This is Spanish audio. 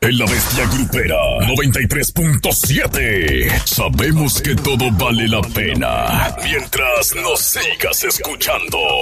En La Bestia Grupera 93.7. Sabemos que todo vale la pena mientras nos sigas escuchando.